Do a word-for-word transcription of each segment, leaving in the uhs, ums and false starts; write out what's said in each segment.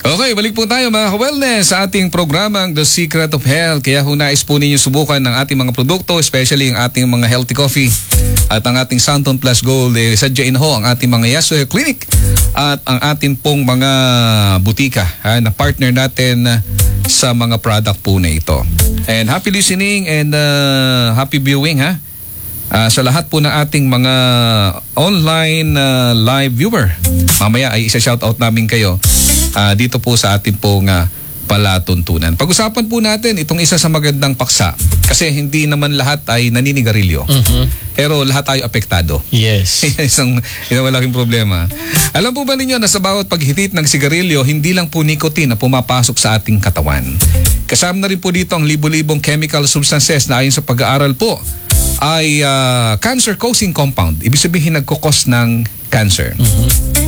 Okay, balik po tayo mga ka-wellness sa ating programang The Secret of Health. Kaya kung nais po ninyo subukan ng ating mga produkto, especially ang ating mga healthy coffee at ang ating Santon Plus Gold, eh, sadyain ho ang ating mga Yasuo Clinic at ang ating pong mga butika ha, na partner natin sa mga product po na ito. And happy listening and uh, happy viewing ha. Uh, sa lahat po ng ating mga online uh, live viewer. Mamaya ay isa-shoutout namin kayo uh, dito po sa ating pong uh, palatuntunan. Pag-usapan po natin itong isa sa magandang paksa kasi hindi naman lahat ay naninigarilyo. Mm-hmm. Pero lahat tayo apektado. Yes. Isang isang malaking problema. Alam po ba ninyo na sa bawat paghitit ng sigarilyo, hindi lang po nicotine na pumapasok sa ating katawan. Kasama na rin po dito ang libo-libong chemical substances na ayon sa pag-aaral po ay uh, cancer-causing compound. Ibig sabihin nagkukos ng cancer. Mm-hmm.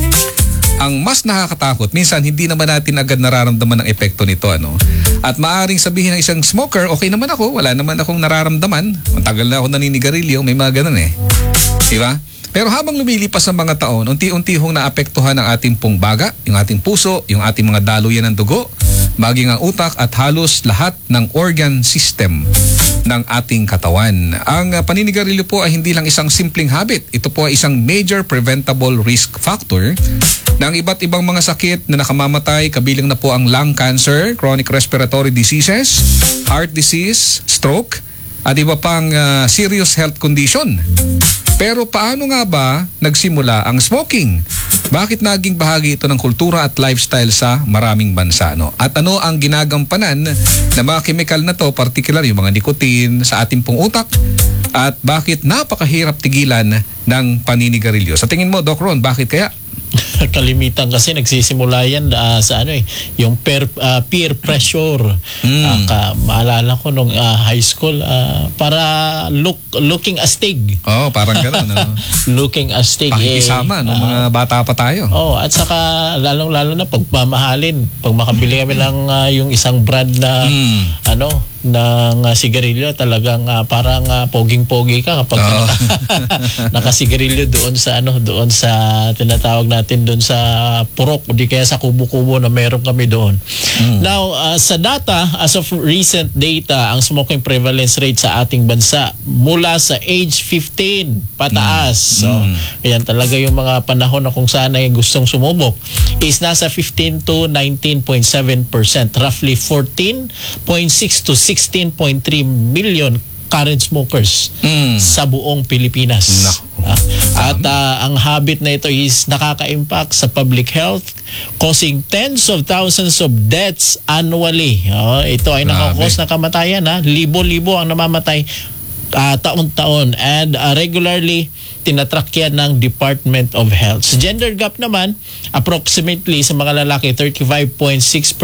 Ang mas nakakatakot, minsan hindi naman natin agad nararamdaman ang epekto nito. Ano? At maaaring sabihin ng isang smoker, okay naman ako, wala naman akong nararamdaman. Matagal na ako naninigarilyo, may mga ganun eh. Diba? Pero habang lumilipas ang mga taon, unti-unti hong naapektuhan ang ating pong baga, yung ating puso, yung ating mga daluyan ng dugo, maging ang utak at halos lahat ng organ system ng ating katawan. Ang uh, paninigarilyo po ay hindi lang isang simpleng habit. Ito po ay isang major preventable risk factor ng iba't ibang mga sakit na nakamamatay, kabilang na po ang lung cancer, chronic respiratory diseases, heart disease, stroke, at iba pang uh, serious health condition. Pero paano nga ba nagsimula ang smoking? Bakit naging bahagi ito ng kultura at lifestyle sa maraming bansa? No? At ano ang ginagampanan na mga chemical na to, particular yung mga nicotine sa ating pong utak? At bakit napakahirap tigilan ng paninigarilyo? Sa tingin mo, Doc Ron, bakit kaya? Kalimitan kasi nagsisimula yan uh, sa ano eh, yung peer, uh, peer pressure. Mm. Uh, ka, maalala ko nung uh, high school, uh, para look looking astig. Oh, parang gano'n. No? Looking astig. Pakikisama, eh, no? Uh, mga bata pa tayo. Oh, at saka lalong-lalo na pagmamahalin. Pag makabili kami ng uh, yung isang brand na mm. ano, ng uh, sigarilyo, talagang uh, parang uh, poging-pogi ka kapag oh. nakasigarilyo doon sa ano, doon sa tinatawag natin doon sa purok, di kaya sa kubo-kubo na meron kami doon. Mm. Now, uh, sa data, as of recent data, ang smoking prevalence rate sa ating bansa mula sa age fifteen pataas. Mm. So, mm. ayan talaga yung mga panahon na kung saan ay gustong sumubok is nasa fifteen to nineteen point seven percent, roughly fourteen point six to sixteen point three million current smokers mm. sa buong Pilipinas. No. Uh, at uh, ang habit na ito is nakaka-impact sa public health, causing tens of thousands of deaths annually. Uh, ito ay nakakos na kamatayan. Ha? Libo-libo ang namamatay uh, taon-taon. And uh, regularly tinatrack yan ng Department of Health. Sa gender gap naman, approximately sa mga lalaki, thirty-five point six percent